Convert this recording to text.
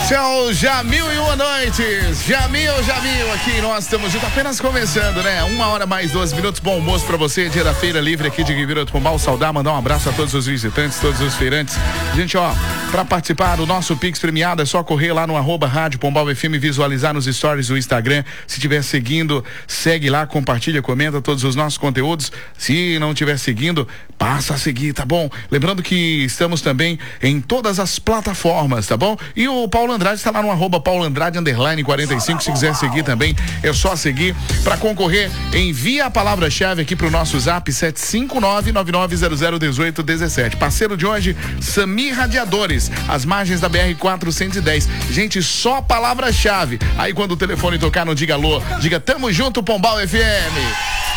Seu Jamil e uma noite. Jamil, aqui nós estamos juntos, apenas começando, né? 1h mais 12 minutos, bom almoço pra você, dia da feira livre aqui de Ribeirão do Pombal. Saudar, mandar um abraço a todos os visitantes, todos os feirantes. Gente, ó, pra participar do nosso Pix premiado é só correr lá no @Rádio Pombal FM, visualizar nos stories do Instagram. Se estiver seguindo, segue lá, compartilha, comenta todos os nossos conteúdos. Se não estiver seguindo, passa a seguir, tá bom? Lembrando que estamos também em todas as plataformas, tá bom? E o Paulo Andrade está lá no @PauloAndrade _45. Se quiser seguir também, é só seguir. Para concorrer, envia a palavra-chave aqui pro nosso zap 759-9900-1817. Parceiro de hoje, Sami Radiadores, as margens da BR-410. Gente, só palavra-chave. Aí quando o telefone tocar, não diga alô, diga tamo junto, Pombal FM.